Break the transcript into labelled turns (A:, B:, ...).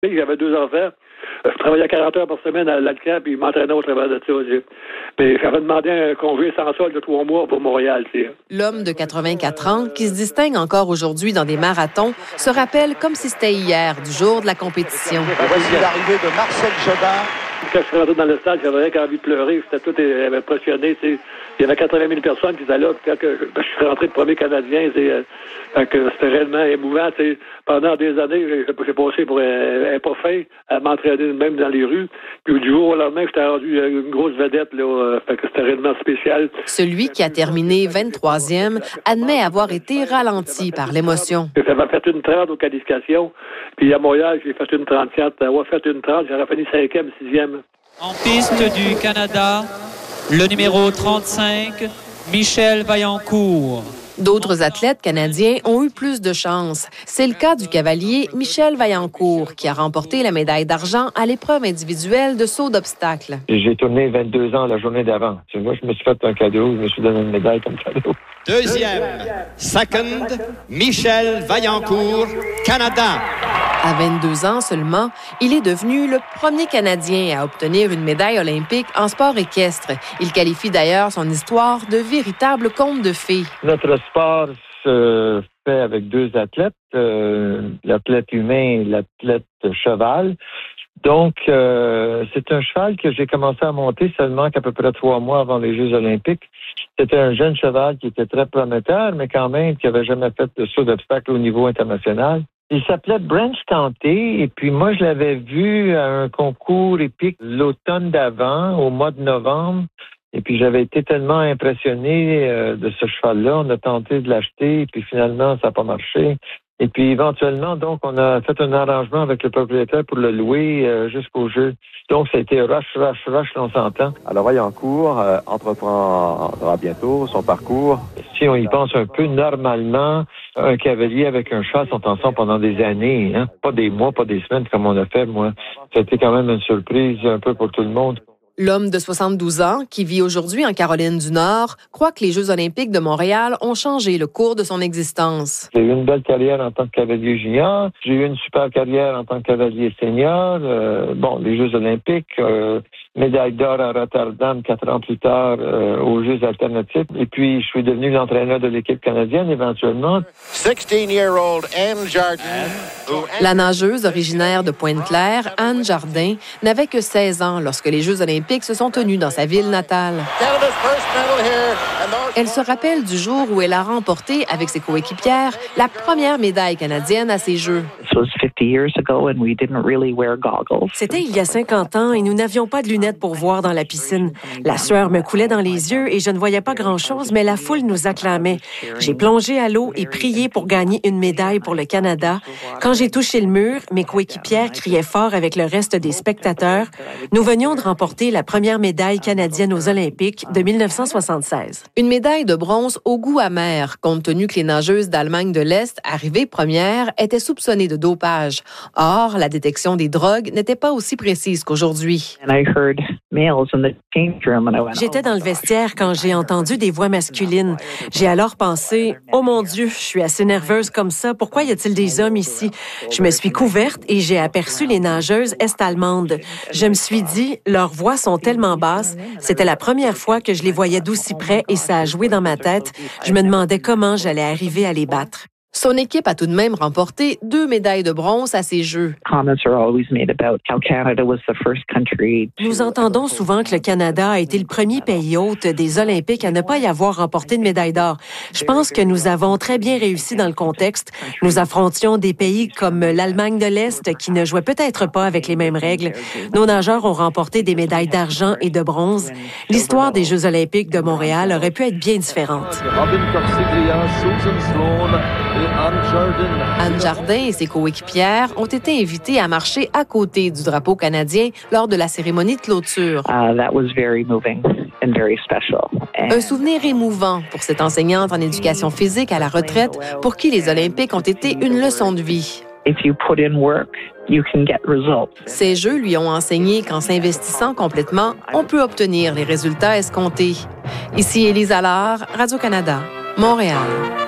A: J'avais 2 enfants. Je travaillais 40 heures par semaine à l'Alcan, puis il m'entraînait au travers de ça. Mais j'avais demandé un congé sans solde de 3 mois pour Montréal.
B: L'homme de 84 ans, qui se distingue encore aujourd'hui dans des marathons, se rappelle comme si c'était hier, du jour de la compétition.
C: Voici l'arrivée de Marcel Jobin.
A: Quand je suis rentré dans le stade, j'avais rien qu'envie de pleurer. Tout impressionné. Il y avait 80 000 personnes qui étaient là. Puis quand je suis rentré le premier Canadien, c'était réellement émouvant. Pendant des années, j'ai passé pour un pas fin à m'entraîner même dans les rues. Puis du jour au lendemain, j'étais rendu une grosse vedette. C'était réellement spécial.
B: Celui qui a terminé 23e admet avoir été ralenti par l'émotion.
A: Ça m'a fait une 30 aux qualifications. Puis à Montréal, j'ai fait une 34. On a fait une 30. J'aurais fini 5e, 6e.
D: En piste du Canada, le numéro 35, Michel Vaillancourt.
B: D'autres athlètes canadiens ont eu plus de chance. C'est le cas du cavalier Michel Vaillancourt, qui a remporté la médaille d'argent à l'épreuve individuelle de saut d'obstacles.
E: J'ai tourné 22 ans la journée d'avant. Moi, je me suis fait un cadeau, je me suis donné une médaille comme cadeau.
C: Deuxième, second, Michel Vaillancourt, Canada.
B: À 22 ans seulement, il est devenu le premier Canadien à obtenir une médaille olympique en sport équestre. Il qualifie d'ailleurs son histoire de véritable conte de fées.
E: Notre sport se fait avec 2 athlètes, l'athlète humain et l'athlète cheval. Donc, c'est un cheval que j'ai commencé à monter seulement qu'à peu près 3 mois avant les Jeux olympiques. C'était un jeune cheval qui était très prometteur, mais quand même qui n'avait jamais fait de saut d'obstacle au niveau international. Il s'appelait Branch County, et puis moi, je l'avais vu à un concours épique l'automne d'avant, au mois de novembre. Et puis, j'avais été tellement impressionné de ce cheval-là. On a tenté de l'acheter, et puis finalement, ça n'a pas marché. Et puis, éventuellement, donc, on a fait un arrangement avec le propriétaire pour le louer jusqu'au jeu. Donc, ça a été rush, on s'entend.
F: Alors, Vaillancourt entreprendra bientôt son parcours.
E: Si on y pense un peu, normalement, un cavalier avec un cheval sont ensemble pendant des années, hein? Pas des mois, pas des semaines comme on a fait, moi. Ça a été quand même une surprise un peu pour tout le monde.
B: L'homme de 72 ans, qui vit aujourd'hui en Caroline du Nord, croit que les Jeux olympiques de Montréal ont changé le cours de son existence.
E: J'ai eu une belle carrière en tant que cavalier junior. J'ai eu une super carrière en tant que cavalier senior. Les Jeux olympiques, médaille d'or à Rotterdam 4 ans plus tard aux Jeux alternatifs. Et puis, je suis devenu l'entraîneur de l'équipe canadienne éventuellement.
C: 16-year-old Anne Jardin.
B: La nageuse originaire de Pointe-Claire, Anne Jardin, n'avait que 16 ans lorsque les Jeux olympiques se sont tenus dans sa ville natale. Elle se rappelle du jour où elle a remporté, avec ses coéquipières, la première médaille canadienne à ces Jeux.
G: C'était il y a 50 ans et nous n'avions pas de lunettes pour voir dans la piscine. La sueur me coulait dans les yeux et je ne voyais pas grand-chose, mais la foule nous acclamait. J'ai plongé à l'eau et prié pour gagner une médaille pour le Canada. Quand j'ai touché le mur, mes coéquipières criaient fort avec le reste des spectateurs. Nous venions de remporter la première médaille canadienne aux Olympiques de 1976.
B: Une médaille de bronze au goût amer, compte tenu que les nageuses d'Allemagne de l'Est, arrivées premières, étaient soupçonnées de dopage. Or, la détection des drogues n'était pas aussi précise qu'aujourd'hui.
G: J'étais dans le vestiaire quand j'ai entendu des voix masculines. J'ai alors pensé, « Oh mon Dieu, je suis assez nerveuse comme ça. Pourquoi y a-t-il des hommes ici? » Je me suis couverte et j'ai aperçu les nageuses est-allemandes. Je me suis dit, leurs voix sont tellement basses. C'était la première fois que je les voyais d'aussi près et ça a joué dans ma tête. Je me demandais comment j'allais arriver à les battre.
B: Son équipe a tout de même remporté 2 médailles de bronze à ces Jeux.
G: Nous entendons souvent que le Canada a été le premier pays hôte des Olympiques à ne pas y avoir remporté de médaille d'or. Je pense que nous avons très bien réussi dans le contexte. Nous affrontions des pays comme l'Allemagne de l'Est qui ne jouaient peut-être pas avec les mêmes règles. Nos nageurs ont remporté des médailles d'argent et de bronze. L'histoire des Jeux olympiques de Montréal aurait pu être bien différente.
B: Anne Jardin et ses coéquipières ont été invitées à marcher à côté du drapeau canadien lors de la cérémonie de clôture. Un souvenir émouvant pour cette enseignante en éducation physique à la retraite pour qui les Olympiques ont été une leçon de vie. Ces Jeux lui ont enseigné qu'en s'investissant complètement, on peut obtenir les résultats escomptés. Ici Élise Allard, Radio-Canada, Montréal.